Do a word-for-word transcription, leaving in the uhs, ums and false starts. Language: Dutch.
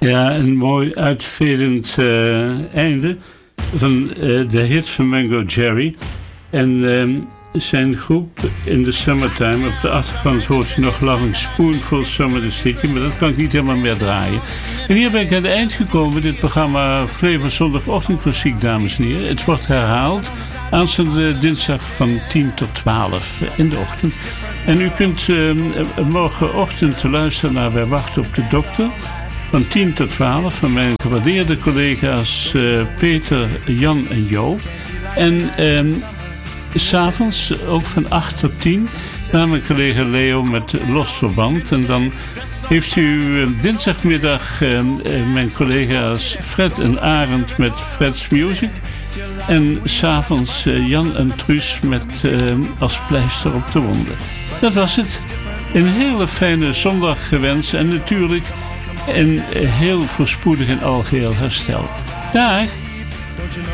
Ja, een mooi uitvedend uh, einde van uh, de hit van Mungo Jerry. En uh, zijn groep in the Summertime. Op de achtergrond hoort je nog Loving Spoonful Summer the City, maar dat kan ik niet helemaal meer draaien. En hier ben ik aan het eind gekomen. Dit programma Flavor Zondagochtend Klassiek, dames en heren. Het wordt herhaald aanstaande dinsdag van tien tot twaalf in de ochtend. En u kunt uh, morgenochtend luisteren naar Wij wachten op de dokter. Van tien tot twaalf van mijn gewaardeerde collega's uh, Peter, Jan en Joop. En uh, s'avonds ook van acht tot tien naar mijn collega Leo met Los Verband. En dan heeft u uh, dinsdagmiddag uh, uh, mijn collega's Fred en Arend met Fred's Music. En s'avonds uh, Jan en Truus met uh, als pleister op de wonden. Dat was het. Een hele fijne zondag gewenst en natuurlijk een heel voorspoedig en algeheel herstel. Dag!